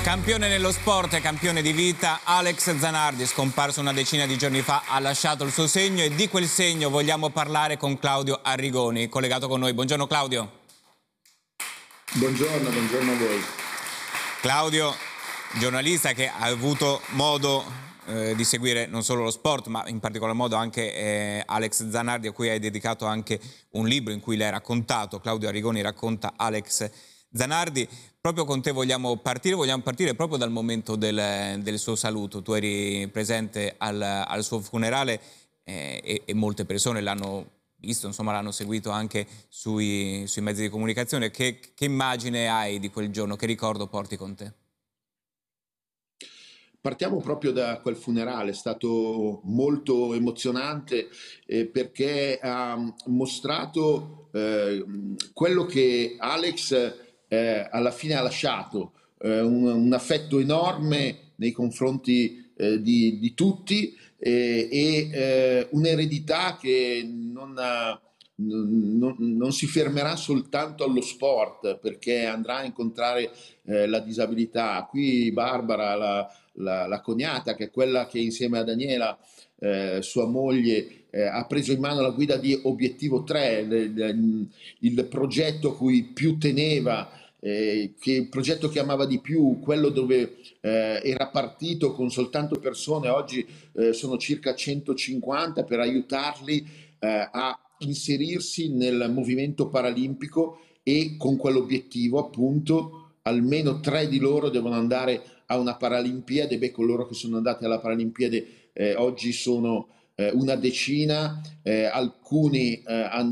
Campione nello sport e campione di vita, Alex Zanardi, scomparso una decina di giorni fa, ha lasciato il suo segno e di quel segno vogliamo parlare con Claudio Arrigoni, collegato con noi. Buongiorno Claudio. Buongiorno a voi. Claudio, giornalista che ha avuto modo di seguire non solo lo sport, ma in particolar modo anche Alex Zanardi, a cui hai dedicato anche un libro in cui l'hai raccontato. Claudio Arrigoni racconta Alex Zanardi. Proprio con te vogliamo partire proprio dal momento del suo saluto. Tu eri presente al suo funerale e molte persone l'hanno visto, insomma l'hanno seguito anche sui mezzi di comunicazione. Che immagine hai di quel giorno? Che ricordo porti con te? Partiamo proprio da quel funerale, è stato molto emozionante perché ha mostrato quello che Alex alla fine ha lasciato, un affetto enorme nei confronti di tutti e un'eredità che non si fermerà soltanto allo sport, perché andrà a incontrare la disabilità. Qui Barbara, la cognata, che è quella che insieme a Daniela, sua moglie, ha preso in mano la guida di Obiettivo 3, il progetto a cui più teneva, che il progetto che amava di più, quello dove era partito con soltanto persone, oggi sono circa 150, per aiutarli a inserirsi nel movimento paralimpico, e con quell'obiettivo appunto almeno 3 di loro devono andare a una Paralimpiade. Beh, coloro che sono andati alla Paralimpiade oggi sono una decina, alcuni hanno